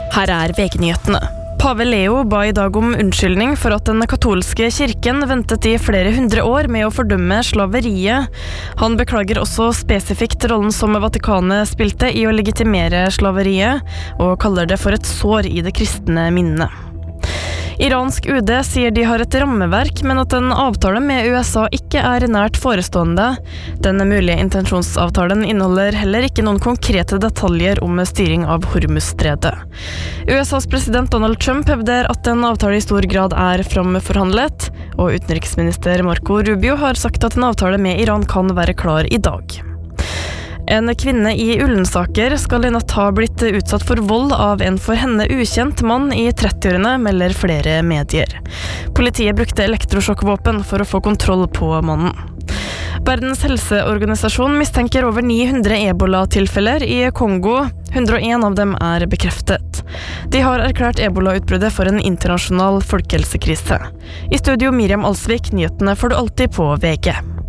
Her VG-nyhetene. Pave Leo ba I dag om unnskyldning for at den katolske kirken ventet I flere 100 år med å fordømme slaveriet. Han beklager også spesifikt rollen som Vatikanet spilte I å legitimere slaveriet, og kaller det for et sår I det kristne minnet. Iransk UD sier de har et rammeverk, men at en avtale med USA ikke nært forestående. Den mulige intensjonsavtalen inneholder heller ikke noen konkrete detaljer om styring av Hormuzstredet. USAs president Donald Trump hevder at en avtale I stor grad framforhandlet, og utenriksminister Marco Rubio har sagt at en avtale med Iran kan være klar I dag. En kvinne I Ullensaker skal I natt ha blitt utsatt for vold av en for henne ukjent mann I 30-årene, melder flere medier. Politiet brukte elektrosjokkvåpen for å få kontroll på mannen. Verdens helseorganisasjon mistenker over 900 ebola-tilfeller I Kongo. 101 av dem bekreftet. De har erklært ebola-utbruddet for en internasjonal folkehelsekrise. I studio Miriam Alsvik, nyhetene får du alltid på VG.